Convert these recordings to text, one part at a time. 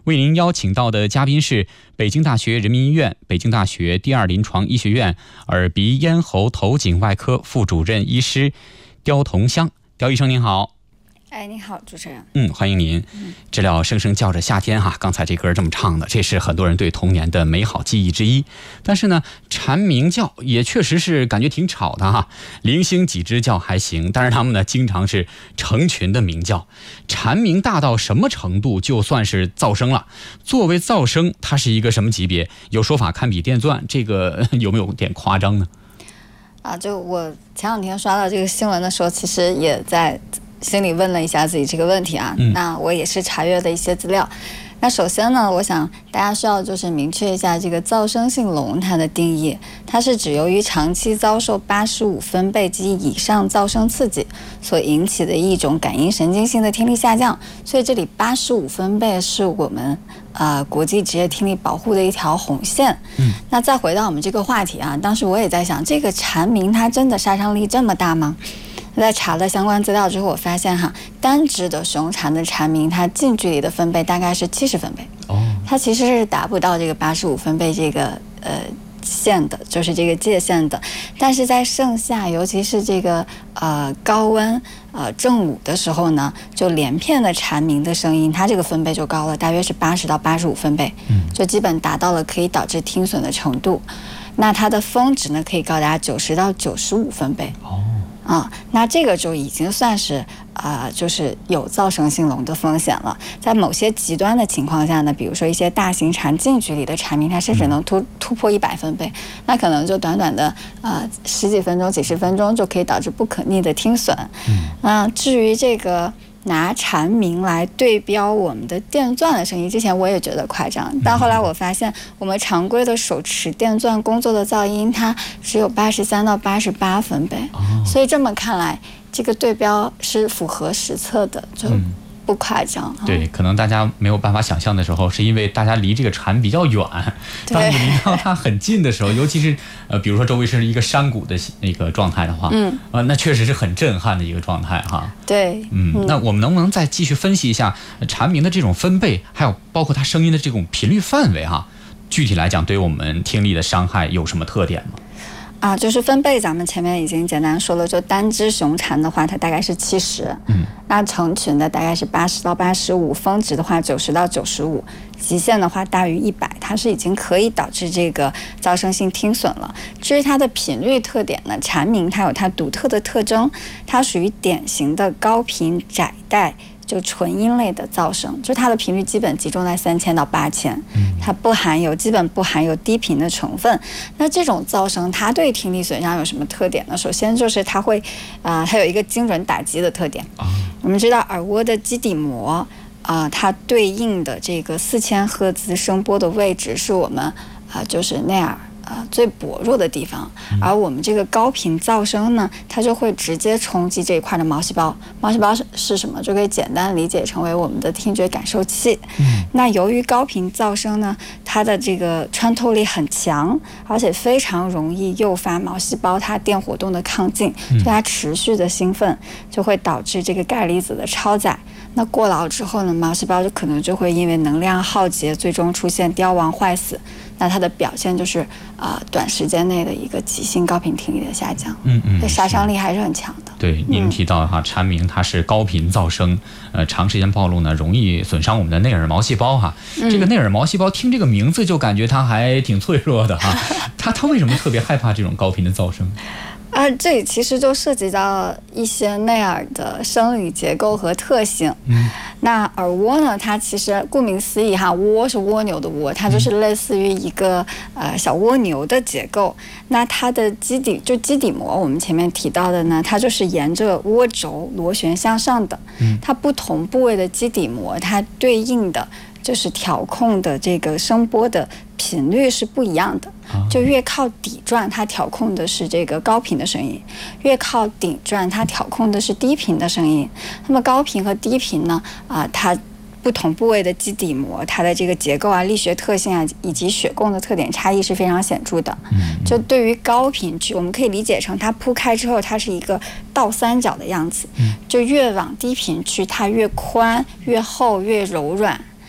为您邀请到的嘉宾是北京大学人民医院、北京大学第二临床医学院耳鼻咽喉头颈外科副主任医师刁同香。刁医生您好。 你好，主持人。 欢迎您。知了声声叫着夏天哈，刚才这歌这么唱的，这是很多人对童年的美好记忆之一。但是呢，蝉鸣叫也确实是感觉挺吵的哈。零星几只叫还行，但是它们呢，经常是成群的鸣叫。蝉鸣大到什么程度就算是噪声了？作为噪声，它是一个什么级别？有说法堪比电钻，这个有没有点夸张呢？ 就我前两天刷到这个新闻的时候，其实也在心里问了一下自己这个问题啊。那我也是查阅了一些资料。那首先呢，我想大家需要就是明确一下这个噪声性聋它的定义，它是指由于长期遭受85分贝及以上噪声刺激所引起的一种感应神经性的听力下降。所以这里85分贝是我们国际职业听力保护的一条红线。那再回到我们这个话题啊，当时我也在想，这个蝉鸣它真的杀伤力这么大吗？在查了相关资料之后，我发现单只的雄蝉的蝉鸣，它近距离的分贝大概是70分贝，它其实是达不到这个85分贝这个线的，就是这个界限的。但是在盛夏，尤其是这个高温正午的时候呢，就连片的蝉鸣的声音，它这个分贝就高了，大约是80到85分贝，就基本达到了可以导致听损的程度。那它的峰值呢，可以高达90到95分贝。那这个就已经算是就是有噪声性聋的风险了。在某些极端的情况下呢，比如说一些大型蝉近距离的蝉鸣，它甚至能突破100分贝，那可能就短短的十几分钟、几十分钟就可以导致不可逆的听损。至于这个拿蝉鸣来对标我们的电钻的声音，之前我也觉得夸张，但后来我发现我们常规的手持电钻工作的噪音，它只有83到88分贝，所以这么看来，这个对标是符合实测的，就不夸张。 对，可能大家没有办法想象的时候，是因为大家离这个蝉比较远。当你离到它很近的时候，尤其是比如说周围是一个山谷的那个状态的话，那确实是很震撼的一个状态哈。 对， 那我们能不能再继续分析一下蝉鸣的这种分贝，还有包括它声音的这种频率范围哈？具体来讲，对我们听力的伤害有什么特点吗？ 就是分贝，咱们前面已经简单说了，就单只雄蝉的话，它大概是70，那成群的大概是80到85，峰值的话90到95，极限的话大于100，它是已经可以导致这个噪声性听损了。至于它的频率特点呢，蝉鸣它有它独特的特征，它属于典型的高频窄带，就纯音类的噪声，就它的频率基本集中在3000到8000，它基本不含有低频的成分。那这种噪声它对听力损伤有什么特点呢？首先就是它会它有一个精准打击的特点。我们知道耳蜗的基底膜它对应的这个4000赫兹声波的位置是我们就是内耳最薄弱的地方，而我们这个高频噪声呢，它就会直接冲击这一块的毛细胞。毛细胞是什么？就可以简单理解成为我们的听觉感受器。那由于高频噪声呢，它的这个穿透力很强，而且非常容易诱发毛细胞它电活动的亢进，就它持续的兴奋，就会导致这个钙离子的超载。那过劳之后呢，毛细胞可能就会因为能量耗竭，最终出现凋亡坏死。那它的表现就是短时间内的一个急性高频听力的下降。对，杀伤力还是很强的。 对，您提到蝉鸣它是高频噪声，长时间暴露呢，容易损伤我们的内耳毛细胞哈。这个内耳毛细胞听这个名字就感觉它还挺脆弱的哈。它为什么特别害怕这种高频的噪声？ 这里其实就涉及到一些内耳的生理结构和特性。那耳蜗呢，它其实顾名思义蜗是蜗牛的蜗，它就是类似于一个小蜗牛的结构。那它的基底膜，我们前面提到的呢，它就是沿着蜗轴螺旋向上的。它不同部位的基底膜，它对应的就是调控的这个声波的频率是不一样的。就越靠底转，它调控的是这个高频的声音；越靠顶转，它调控的是低频的声音。那么高频和低频呢，它不同部位的基底膜，它的这个结构力学特性以及血供的特点差异是非常显著的。就对于高频区，我们可以理解成它铺开之后，它是一个倒三角的样子。就越往低频区，它越宽、越厚、越柔软。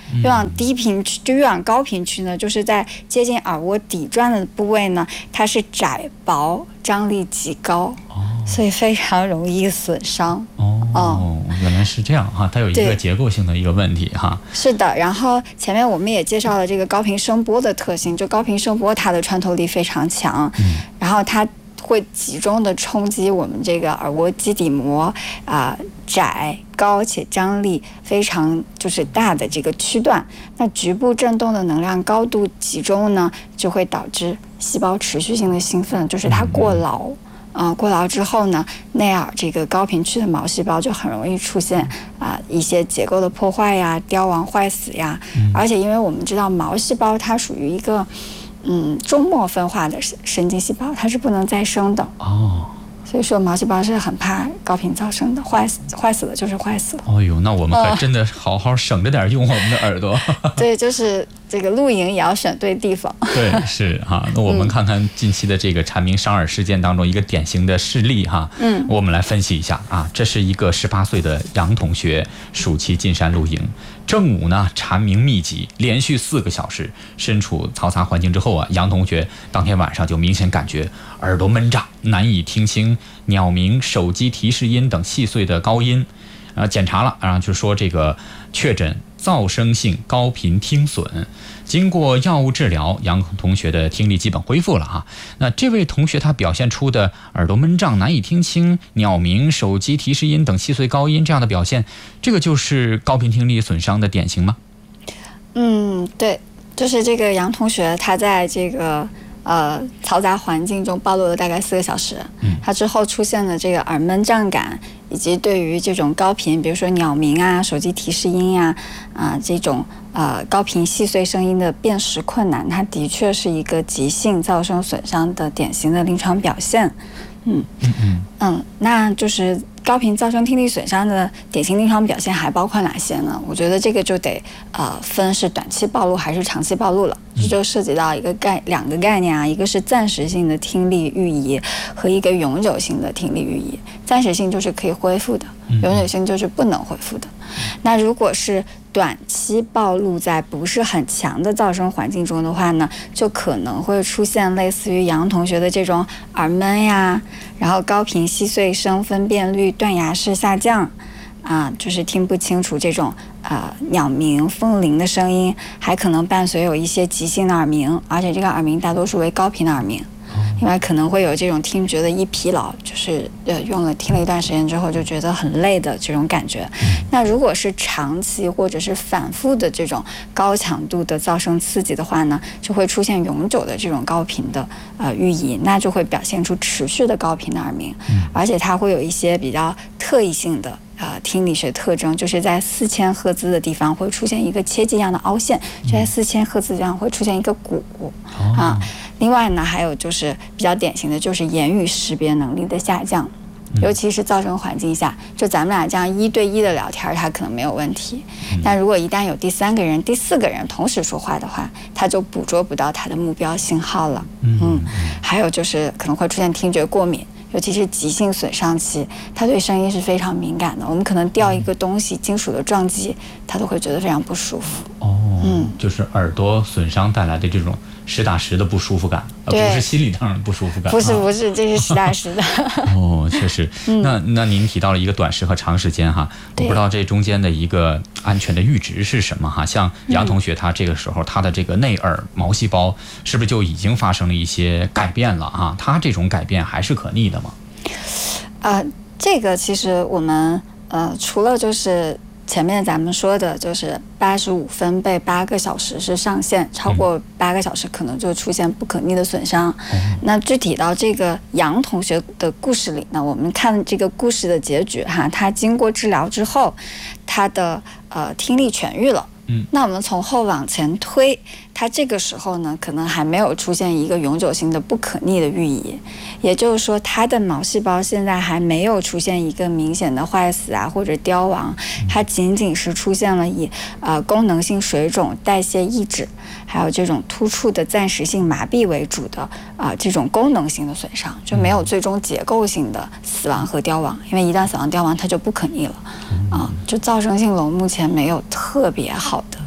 越往低频区就越往高频区呢，就是在接近耳蜗底转的部位呢，它是窄薄，张力极高，所以非常容易损伤。 原来是这样哈，它有一个结构性的一个问题哈。 是的，然后前面我们也介绍了这个高频声波的特性，就高频声波它的穿透力非常强，然后它会集中的冲击我们这个耳蜗基底膜窄高且张力非常就是大的这个区段，那局部振动的能量高度集中呢，就会导致细胞持续性的兴奋，就是它过劳。过劳之后呢，内耳这个高频区的毛细胞就很容易出现一些结构的破坏呀、凋亡坏死呀，而且因为我们知道毛细胞它属于一个终末分化的神经细胞，它是不能再生的。所以说毛细胞是很怕高频噪声的，坏死了就是坏死了。 那我们可真的好好省着点用我们的耳朵。 对，就是这个露营也要选对地方。 对，是哈。那我们看看近期的这个蝉鸣伤耳事件当中一个典型的事例哈。我们来分析一下啊，这是一个18岁的杨同学暑期进山露营，正午呢蝉鸣密集，连续4个小时。身处嘈杂环境之后杨同学当天晚上就明显感觉耳朵闷胀，难以听清鸟鸣、手机提示音等细碎的高音。检查了，就说这个确诊噪声性高频听损。经过药物治疗，杨同学的听力基本恢复了哈。那这位同学他表现出的耳朵闷胀、难以听清鸟鸣、手机提示音等细碎高音这样的表现，这个就是高频听力损伤的典型吗？ 对，就是这个杨同学他在这个嘈杂环境中暴露了大概4个小时，他之后出现了这个耳闷胀感，以及对于这种高频，比如说鸟鸣啊、手机提示音呀、这种高频细碎声音的辨识困难，它的确是一个急性噪声损伤的典型的临床表现。那就是高频噪声听力损伤的典型临床表现还包括哪些呢？我觉得这个就得分是短期暴露还是长期暴露了。这就涉及到两个概念一个是暂时性的听力预移和一个永久性的听力预移。暂时性就是可以恢复的，永久性就是不能恢复的。那如果是短期暴露在不是很强的噪声环境中的话呢，就可能会出现类似于杨同学的这种耳闷呀，然后高频细碎声分辨率断崖式下降就是听不清楚这种鸟鸣、风铃的声音，还可能伴随有一些急性的耳鸣，而且这个耳鸣大多数为高频的耳鸣。另外可能会有这种听觉的易疲劳，就是听了一段时间之后就觉得很累的这种感觉。那如果是长期或者是反复的这种高强度的噪声刺激的话呢，就会出现永久的这种高频的预移，那就会表现出持续的高频的耳鸣，而且它会有一些比较特异性的听力学特征，就是在4000赫兹的地方会出现一个切迹样的凹陷，就在4000赫兹上会出现一个鼓另外呢，还有就是比较典型的就是言语识别能力的下降，尤其是噪声环境下，就咱们俩这样1对1的聊天，它可能没有问题，但如果一旦有第3个人、第4个人同时说话的话，它就捕捉不到它的目标信号了。还有就是可能会出现听觉过敏，尤其是急性损伤期，它对声音是非常敏感的。我们可能掉一个东西，金属的撞击，它都会觉得非常不舒服。 就是耳朵损伤带来的这种实打实的不舒服感，而不是心理上的不舒服感。 不是，这是实打实的。 确实。那您提到了一个短时和长时间哈，我不知道这中间的一个安全的阈值是什么哈？像杨同学他这个时候他的这个内耳毛细胞是不是就已经发生了一些改变了哈？他这种改变还是可逆的吗？ 这个其实我们除了就是前面咱们说的就是85分贝8个小时是上限，超过8个小时可能就出现不可逆的损伤。那具体到这个杨同学的故事里呢，我们看这个故事的结局他经过治疗之后，他的听力痊愈了。那我们从后往前推，它这个时候呢，可能还没有出现一个永久性的不可逆的预移，也就是说，它的毛细胞现在还没有出现一个明显的坏死或者凋亡，它仅仅是出现了以功能性水肿、代谢抑制，还有这种突触的暂时性麻痹为主的这种功能性的损伤，就没有最终结构性的死亡和凋亡，因为一旦死亡凋亡，它就不可逆了。就噪声性聋目前没有特别好的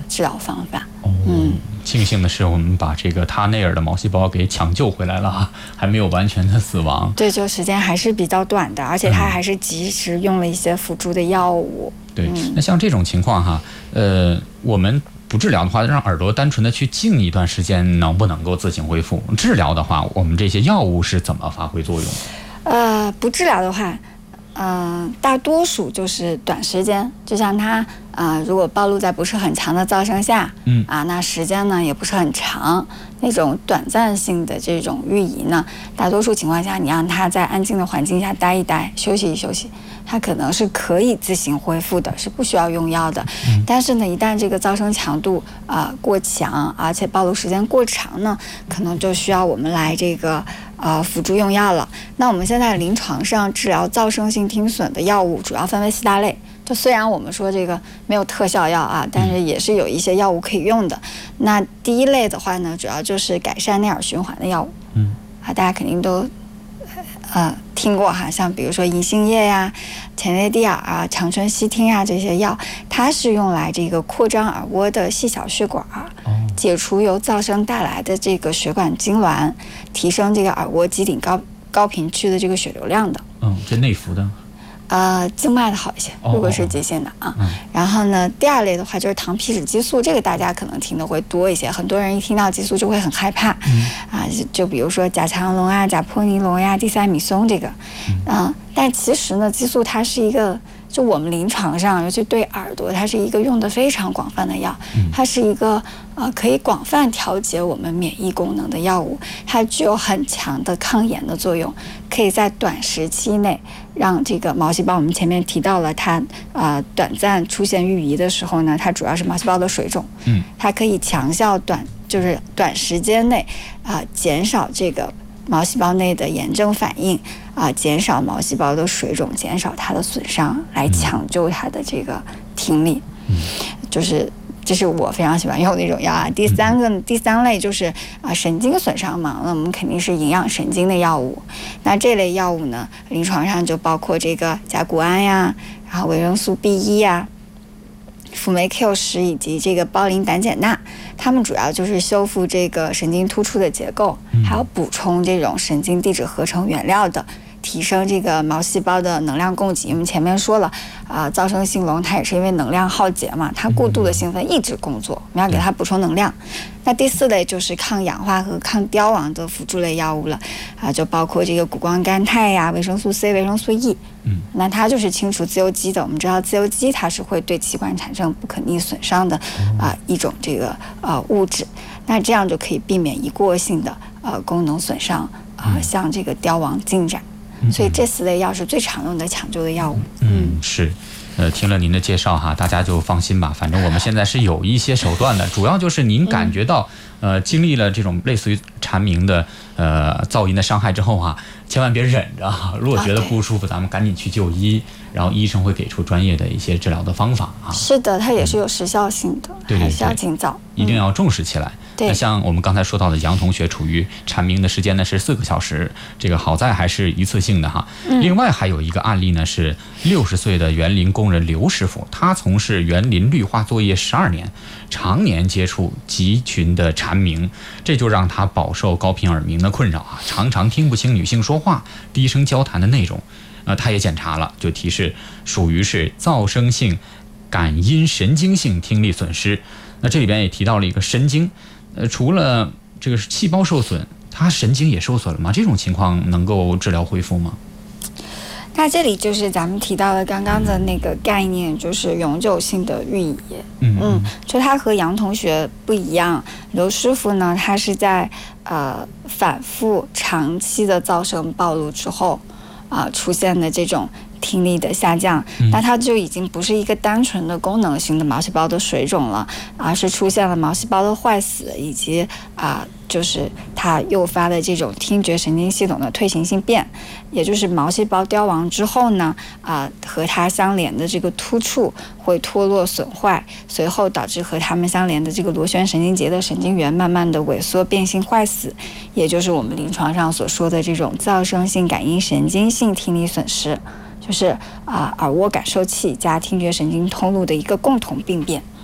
治疗方法。 庆幸的是，我们把这个他内耳的毛细胞给抢救回来了，还没有完全的死亡。 对，就时间还是比较短的，而且他还是及时用了一些辅助的药物。 对，那像这种情况哈，我们不治疗的话，让耳朵单纯的去静一段时间，能不能够自行恢复？治疗的话，我们这些药物是怎么发挥作用？ 不治疗的话，大多数就是短时间，就像它如果暴露在不是很强的噪声下，那时间呢也不是很长，那种短暂性的这种预移呢，大多数情况下你让它在安静的环境下待一待，休息一休息，它可能是可以自行恢复的，是不需要用药的。但是呢，一旦这个噪声强度过强，而且暴露时间过长呢，可能就需要我们来这个辅助用药了。那我们现在临床上治疗噪声性听损的药物主要分为4大类。就虽然我们说这个没有特效药但是也是有一些药物可以用的。那第一类的话呢，主要就是改善内耳循环的药物。大家肯定都听过像比如说银杏叶呀、前列地尔长春烯烃这些药，它是用来这个扩张耳蜗的细小血管，解除由噪声带来的这个血管痉挛，提升这个耳蜗基顶高频区的这个血流量的。 这内服的。 静脉的好一些，如果是急性的然后呢，第二类的话就是糖皮质激素，这个大家可能听的会多一些，很多人一听到激素就会很害怕。就比如说甲强龙甲泼尼龙地塞米松这个。但其实呢，激素它是一个，就我们临床上，尤其对耳朵，它是一个用的非常广泛的药。它是一个可以广泛调节我们免疫功能的药物，它具有很强的抗炎的作用，可以在短时期内让这个毛细胞，我们前面提到了它短暂出现预移的时候呢，它主要是毛细胞的水肿。它可以强效短时间内减少这个毛细胞内的炎症反应减少毛细胞的水肿，减少它的损伤，来抢救它的这个听力。这是我非常喜欢用的一种药第三类就是神经损伤嘛，那我们肯定是营养神经的药物。那这类药物呢，临床上就包括这个甲钴胺然后维生素 B1辅酶 Q10以及这个胞磷胆碱钠，它们主要就是修复这个神经突触的结构，还有补充这种神经递质合成原料的，提升这个毛细胞的能量供给。我们前面说了噪声性聋它也是因为能量耗竭嘛，它过度的兴奋抑制工作，我们要给它补充能量。那第4类就是抗氧化和抗凋亡的辅助类药物了就包括这个谷胱甘肽维生素 C、维生素 E。那它就是清除自由基的。我们知道自由基它是会对气管产生不可逆损伤的一种这个物质，那这样就可以避免一过性的功能损伤像这个凋亡进展。所以这4类药是最常用的抢救的药物。 是。听了您的介绍大家就放心吧，反正我们现在是有一些手段的，主要就是您感觉到经历了这种类似于蝉鸣的噪音的伤害之后千万别忍着如果觉得不舒服咱们赶紧去就医，然后医生会给出专业的一些治疗的方法是的，它也是有时效性的，还是要尽早， 一定要重视起来。那像我们刚才说到的杨同学处于蝉鸣的时间呢是4个小时，这个好在还是一次性的另外还有一个案例呢是60岁的园林工人刘师傅，他从事园林绿化作业12年，常年接触集群的蝉鸣，这就让他饱受高频耳鸣的困扰常常听不清女性说话、低声交谈的内容。他也检查了，就提示属于是噪声性感音神经性听力损失。那这里边也提到了一个神经，除了这个细胞受损，它神经也受损了吗？这种情况能够治疗恢复吗？ 那这里就是咱们提到的刚刚的那个概念，就是永久性的预移。就他和杨同学不一样，刘师傅呢，他是在反复长期的噪声暴露之后出现的这种听力的下降，那它就已经不是一个单纯的功能性的毛细胞的水肿了，而是出现了毛细胞的坏死，以及就是它诱发的这种听觉神经系统的退行性变，也就是毛细胞凋亡之后呢和它相连的这个突触会脱落损坏，随后导致和它们相连的这个螺旋神经节的神经元慢慢的萎缩变性坏死，也就是我们临床上所说的这种噪声性感音神经性听力损失，就是耳蜗感受器加听觉神经通路的一个共同病变。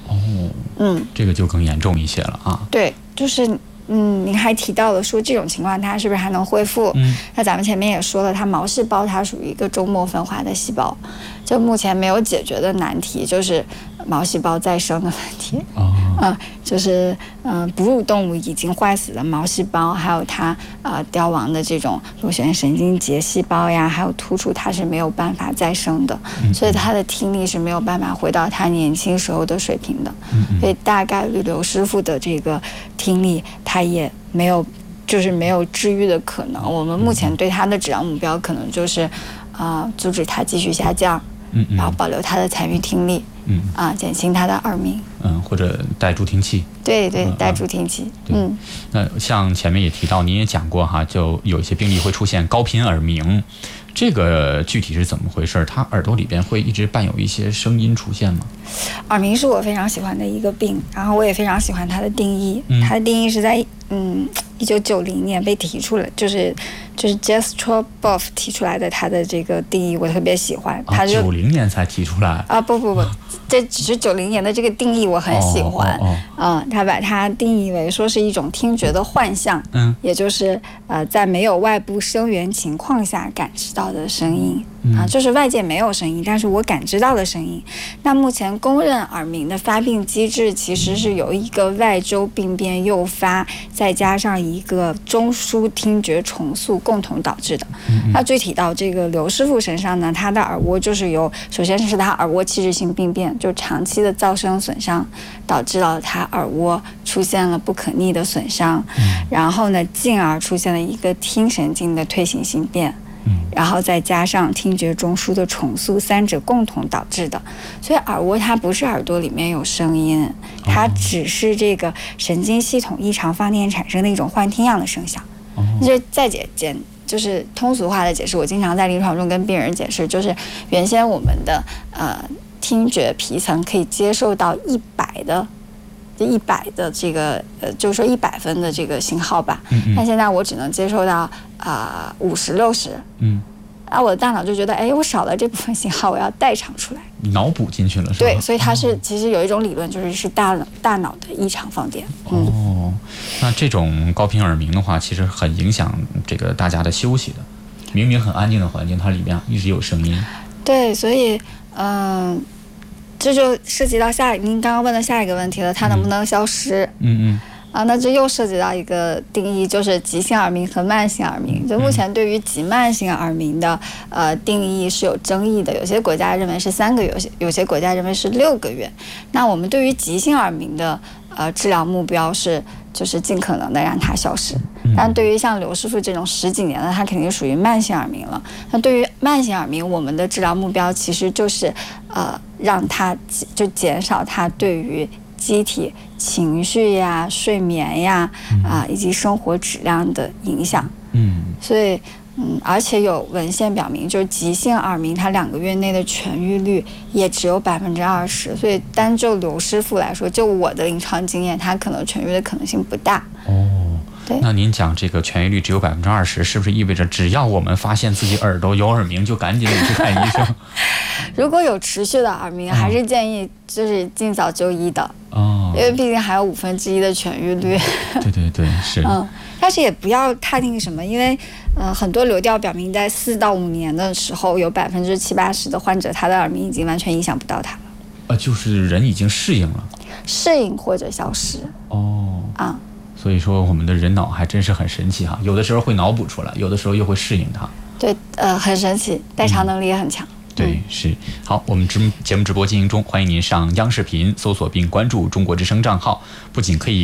这个就更严重一些了啊。 对，就是您还提到了说这种情况它是不是还能恢复？那咱们前面也说了，它毛细胞它属于一个周末分化的细胞，就目前没有解决的难题就是毛细胞再生的问题。就是哺乳动物已经坏死的毛细胞，还有它凋亡的这种螺旋神经节细胞呀，还有突触，它是没有办法再生的，所以它的听力是没有办法回到它年轻时候的水平的。所以大概率刘师傅的这个听力，他也没有治愈的可能。我们目前对他的治疗目标可能就是阻止他继续下降，然后保留他的残余听力，减轻他的耳鸣， 或者戴助听器。 对，戴助听器。 那像前面也提到，您也讲过哈，就有一些病例会出现高频耳鸣，这个具体是怎么回事？他耳朵里边会一直伴有一些声音出现吗？ 耳鸣是我非常喜欢的一个病，然后我也非常喜欢它的定义。它的定义是在1990年被提出来，就是 Jastrow-Boff 提出来的，它的这个定义我特别喜欢。他就 90年才提出来不，这只是90年的这个定义我很喜欢。他把它定义为说是一种听觉的幻象，也就是在没有外部声源情况下感知到的声音。就是外界没有声音，但是我感知到的声音。那目前公认耳鸣的发病机制其实是由一个外周病变诱发，再加上一个中枢听觉重塑共同导致的。那具体到这个刘师傅身上呢，他的耳蜗就是首先是他耳蜗器质性病变，就长期的噪声损伤，导致了他耳蜗出现了不可逆的损伤，然后呢，进而出现了一个听神经的退行性变。然后再加上听觉中枢的重塑，三者共同导致的。所以耳蜗它不是耳朵里面有声音，它只是这个神经系统异常放电产生的一种幻听样的声响。就再就是通俗化的解释，我经常在临床中跟病人解释，就是原先我们的听觉皮层可以接受到100的这个就是说100分的这个信号吧，但现在我只能接受到50、60，我的大脑就觉得，我少了这部分信号，我要代偿出来， 脑补进去了，是吧？ 对，所以它是其实有一种理论，就是大脑的异常放电。 那这种高频耳鸣的话，其实很影响这个大家的休息的。明明很安静的环境，它里面一直有声音。 对，所以这就涉及到您刚刚问的下一个问题了，它能不能消失？那这又涉及到一个定义，就是急性耳鸣和慢性耳鸣。就目前对于急慢性耳鸣的定义是有争议的，有些国家认为是3个月，有些国家认为是6个月。那我们对于急性耳鸣的治疗目标就是尽可能的让它消失。但对于像刘师傅这种10几年的，他肯定属于慢性耳鸣了。那对于慢性耳鸣，我们的治疗目标其实就是让它就减少它对于机体情绪呀、睡眠呀以及生活质量的影响。所以而且有文献表明，就是急性耳鸣它2个月内的痊愈率也只有20%，所以单就刘师傅来说，就我的临床经验，他可能痊愈的可能性不大。对， 那您讲这个痊愈率只有20%，是不是意味着只要我们发现自己耳朵有耳鸣，就赶紧去看医生？ 如果有持续的耳鸣，还是建议就是尽早就医的。因为毕竟还有1/5的痊愈率。 对，是。 但是也不要踏定什么，因为很多流调表明，在4到5年的时候，有70%、80%的患者，他的耳鸣已经完全影响不到他了。 就是人已经适应了， 适应或者消失。 所以说我们的人脑还真是很神奇哈，有的时候会脑补出来，有的时候又会适应它。 对，很神奇，代偿能力也很强。 对，是。好，我们节目直播进行中，欢迎您上央视频搜索并关注中国之声账号，不仅可以